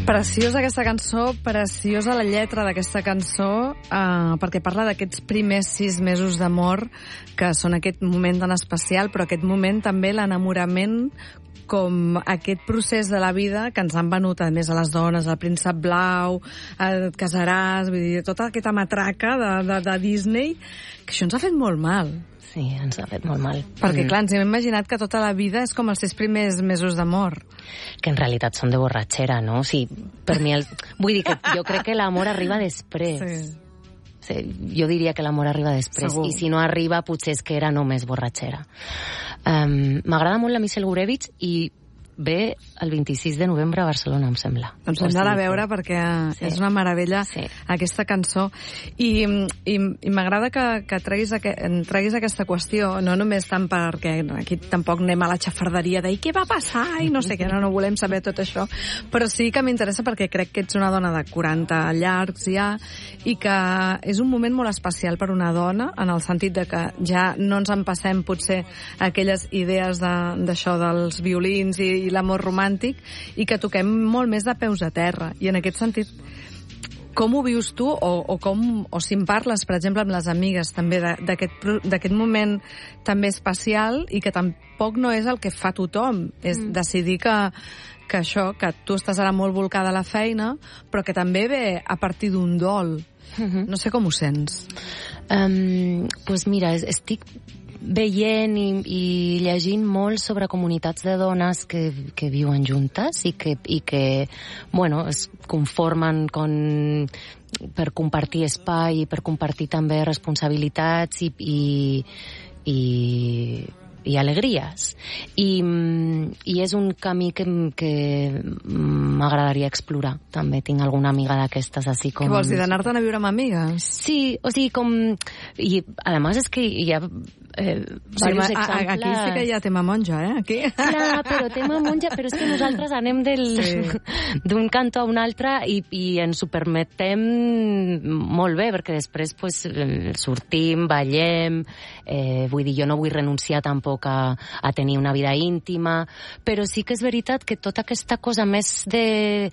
Preciosa aquesta cançó, preciosa la lletra d'aquesta cançó, perquè parla d'aquests primers 6 mesos d'amor, que són aquest moment tan especial, però aquest moment també l'enamorament com aquest procés de la vida que ens han venut, a més, a les dones, el príncep blau, et casaràs, vull dir, tota aquesta matraca de Disney, que això ens ha fet molt mal. Sí, ens ha fet molt mal. Perquè, clar, ens hem imaginat que tota la vida és com els 6 primers mesos d'amor. Que en realitat són de borratxera, no? O sigui, per mi... Vull dir que jo crec que l'amor arriba després. Sí. Jo diria que l'amor arriba després. Segur. I si no arriba, potser és que era només borratxera. M'agrada molt la Michelle Gurevitch i ve el 26 de novembre a Barcelona, em sembla. Doncs hem d'anar a veure perquè és una meravella aquesta cançó. I m'agrada que treguis aquesta qüestió, no només tant perquè aquí tampoc anem a la xafarderia de què va passar i no sé què, no volem saber tot això, però sí que m'interessa perquè crec que ets una dona de 40 llargs ja i que és un moment molt especial per una dona, en el sentit de que ja no ens en passem potser aquelles idees d'això dels violins i l'amor romàntic i que toquem molt més de peus a terra. I en aquest sentit, com ho vius tu o si en parles, per exemple, amb les amigues també d'aquest moment també especial i que tampoc no és el que fa tothom, és decidir que això, que tu estàs ara molt volcada a la feina, però que també ve a partir d'un dol. No sé com ho sents. Doncs mira, estic veient i llegint molt sobre comunitats de dones que viuen juntes i que bueno, es conformen per compartir espai i per compartir també responsabilitats i alegries. I és un camí que m'agradaria explorar. També tinc alguna amiga d'aquestes així com... Què vols dir, d'anar-te'n a viure amb amigues? Sí, o sigui, com... I, a més, és que hi ha... diversos exemples... Aquí sí que hi ha tema monja, Aquí. Clar, però tema monja, però és que nosaltres anem d'un cantó a un altre i ens ho permetem molt bé, perquè després pues, sortim, ballem, vull dir, jo no vull renunciar tampoc a tenir una vida íntima, però sí que és veritat que tota aquesta cosa més de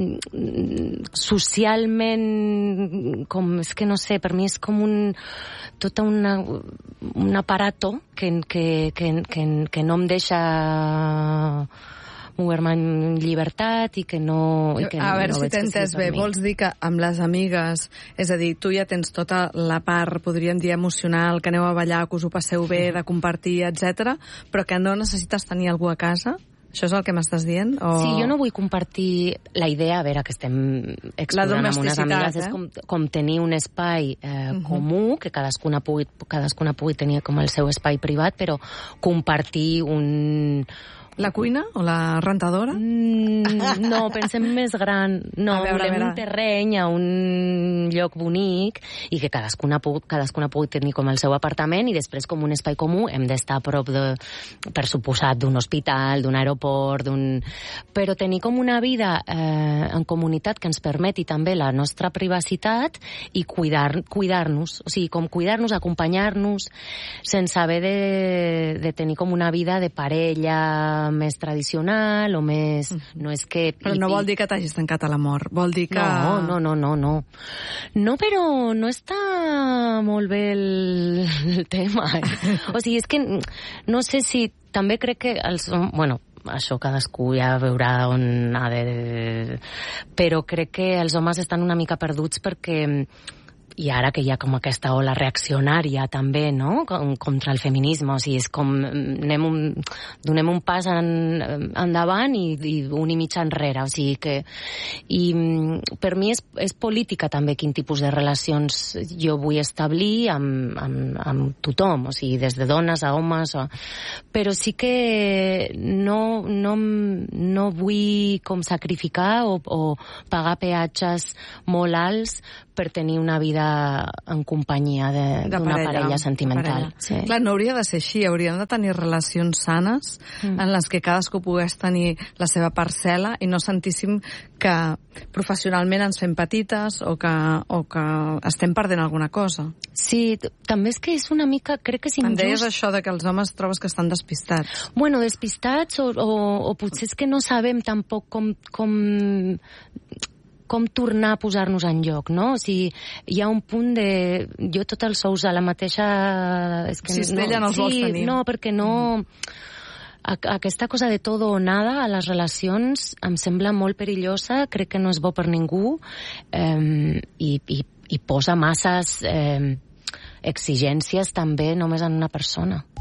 socialment, com, és que no sé, per mi és com tota un aparato que no em deixa moure-me en llibertat i que no... A veure si t'he entès bé. Vols dir que amb les amigues, és a dir, tu ja tens tota la part, podríem dir, emocional, que aneu a ballar, que us ho passeu bé, de compartir, etc, però que no necessites tenir algú a casa? Això és el que m'estàs dient? O... Sí, jo no vull compartir la idea, a veure, que estem explorant amb unes amigues, és com tenir un espai comú, que cadascuna pugui tenir com el seu espai privat, però compartir La cuina o la rentadora? No, pensem més gran. No, volem un terreny a un lloc bonic i que cadascuna pugui tenir com el seu apartament i després com un espai comú hem d'estar a prop per suposat, d'un hospital, d'un aeroport, però tenir com una vida en comunitat que ens permeti també la nostra privacitat i cuidar-nos, o sigui, com cuidar-nos, acompanyar-nos, sense haver de tenir com una vida de parella més tradicional o més... No és que... Però no vol dir que t'hagis tancat a l'amor, vol dir que... No. No, però no està molt bé el tema, O sigui, és que no sé si... També crec que bueno, això cadascú ja veurà on ha de... Però crec que els homes estan una mica perduts perquè... I ara que hi ha com aquesta ola reaccionària també, no?, contra el feminisme, o sigui, és com donem un pas endavant i un i mig enrere, o sigui que... I per mi és política també quin tipus de relacions jo vull establir amb tothom, o sigui, des de dones a homes, però sí que no vull com sacrificar o pagar peatges molt alts per tenir una vida en companyia d'una parella sentimental. Sí. Clar, no hauria de ser així, haurien de tenir relacions sanes en les que cadascú pogués tenir la seva parcel·la i no sentíssim que professionalment ens fem petites o que estem perdent alguna cosa. Sí, també és que és una mica, crec que és injust. Em deies això de que els homes trobes que estan despistats. Bueno, despistats o potser és que no sabem tampoc com tornar a posar-nos en lloc, no? O sigui, hi ha un punt de... Jo tots els sous a la mateixa... Cistella no els vols tenir. No, perquè no... Aquesta cosa de todo o nada a les relacions em sembla molt perillosa, crec que no és bo per ningú i posa masses exigències també només en una persona.